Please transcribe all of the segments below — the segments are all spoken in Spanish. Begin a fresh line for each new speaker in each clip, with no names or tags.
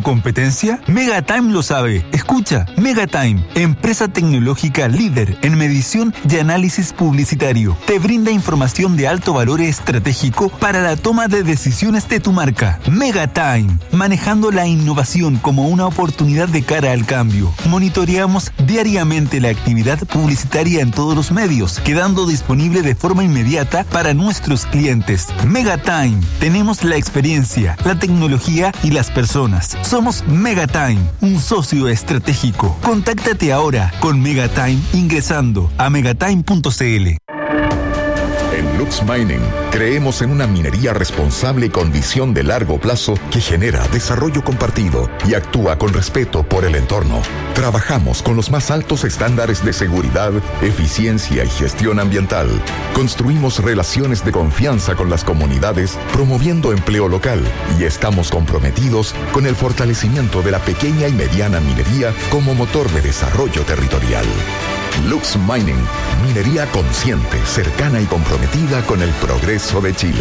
competencia? Megatime lo sabe. Escucha, Megatime, empresa tecnológica líder en medición y análisis publicitario. Te brinda información de alto valor estratégico para la toma de decisiones de tu marca. Megatime, manejando la innovación como una oportunidad de cara al cambio. Monitoreamos diariamente la actividad publicitaria en todos los medios, quedando disponible de forma inmediata para nuestros clientes. Megatime, tenemos la experiencia, la tecnología y las personas. Somos Megatime, un socio estratégico. Contáctate ahora con Megatime ingresando a megatime.cl.
En Lux Mining creemos en una minería responsable con visión de largo plazo que genera desarrollo compartido y actúa con respeto por el entorno. Trabajamos con los más altos estándares de seguridad, eficiencia y gestión ambiental. Construimos relaciones de confianza con las comunidades, promoviendo empleo local, y estamos comprometidos con el fortalecimiento de la pequeña y mediana minería como motor de desarrollo territorial. Lux Mining, minería consciente, cercana y comprometida con el progreso de Chile.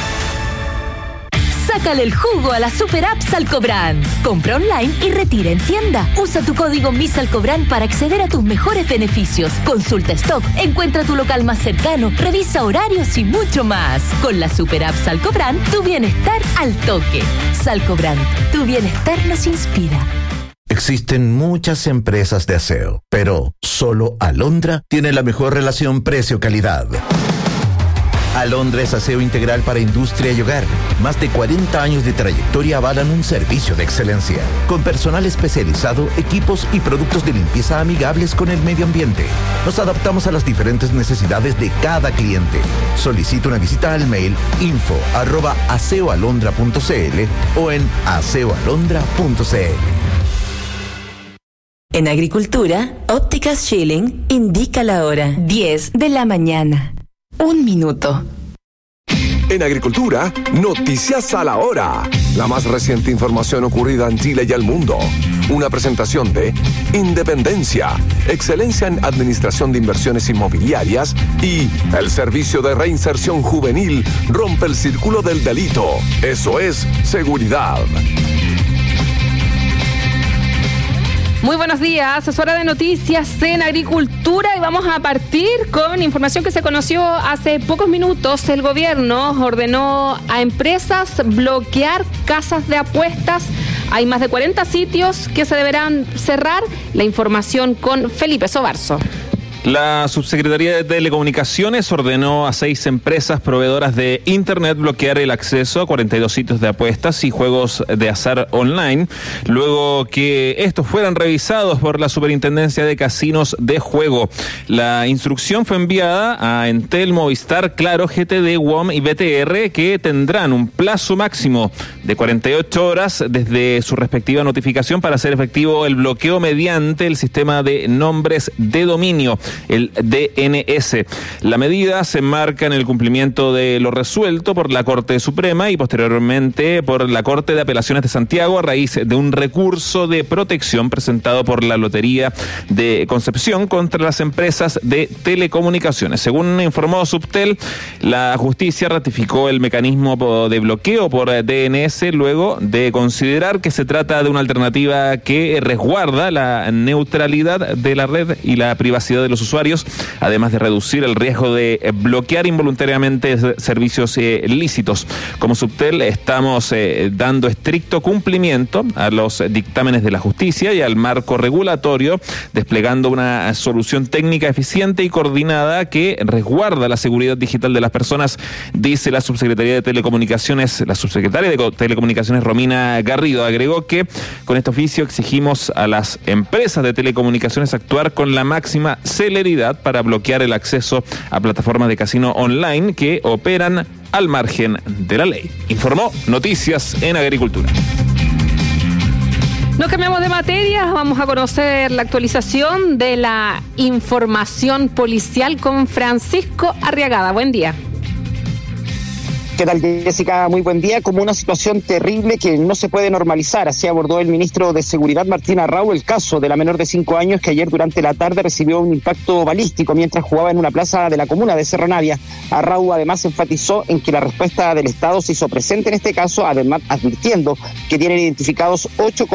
Sácale el jugo a la super app Salcobrand. Compra online y retira en tienda. Usa tu código MISALCOBRAND para acceder a tus mejores beneficios. Consulta stock, encuentra tu local más cercano, revisa horarios y mucho más. Con la super app Salcobrand, tu bienestar al toque. Salcobrand, tu bienestar nos inspira.
Existen muchas empresas de aseo, pero solo Alondra tiene la mejor relación precio-calidad. Alondra es aseo integral para industria y hogar. Más de 40 años de trayectoria avalan un servicio de excelencia, con personal especializado, equipos y productos de limpieza amigables con el medio ambiente. Nos adaptamos a las diferentes necesidades de cada cliente. Solicita una visita al mail info@aseoalondra.cl o en aseoalondra.cl.
En Agricultura, Ópticas Schilling indica la hora 10 de la mañana. 1 minuto.
En Agricultura, noticias a la hora. La más reciente información ocurrida en Chile y el mundo. Una presentación de Independencia, excelencia en administración de inversiones inmobiliarias, y el Servicio de Reinserción Juvenil rompe el círculo del delito. Eso es seguridad.
Muy buenos días, es hora de noticias en Agricultura y vamos a partir con información que se conoció hace pocos minutos. El gobierno ordenó a empresas bloquear casas de apuestas. Hay más de 40 sitios que se deberán cerrar. La información con Felipe Sobarzo.
La Subsecretaría de Telecomunicaciones ordenó a 6 empresas proveedoras de Internet bloquear el acceso a 42 sitios de apuestas y juegos de azar online, luego que estos fueran revisados por la Superintendencia de Casinos de Juego. La instrucción fue enviada a Entel, Movistar, Claro, GTD, WOM y BTR, que tendrán un plazo máximo de 48 horas desde su respectiva notificación para hacer efectivo el bloqueo mediante el sistema de nombres de dominio, el DNS. La medida se enmarca en el cumplimiento de lo resuelto por la Corte Suprema y posteriormente por la Corte de Apelaciones de Santiago a raíz de un recurso de protección presentado por la Lotería de Concepción contra las empresas de telecomunicaciones. Según informó Subtel, la justicia ratificó el mecanismo de bloqueo por DNS luego de considerar que se trata de una alternativa que resguarda la neutralidad de la red y la privacidad de los usuarios, además de reducir el riesgo de bloquear involuntariamente servicios ilícitos. Como Subtel estamos dando estricto cumplimiento a los dictámenes de la justicia y al marco regulatorio, desplegando una solución técnica eficiente y coordinada que resguarda la seguridad digital de las personas, dice la subsecretaria de Telecomunicaciones, la subsecretaria de Telecomunicaciones Romina Garrido. Agregó que con este oficio exigimos a las empresas de telecomunicaciones actuar con la máxima celeridad para bloquear el acceso a plataformas de casino online que operan al margen de la ley. Informó Noticias en Agricultura.
Nos cambiamos de materia, vamos a conocer la actualización de la información policial con Francisco Arriagada. Buen día.
¿Qué tal, Jessica? Muy buen día. Como una situación terrible que no se puede normalizar, así abordó el ministro de Seguridad, Martín Arrau, el caso de la menor de 5 años que ayer durante la tarde recibió un impacto balístico mientras jugaba en una plaza de la comuna de Cerro Navia. Arrau además enfatizó en que la respuesta del Estado se hizo presente en este caso, además advirtiendo que tienen identificados 8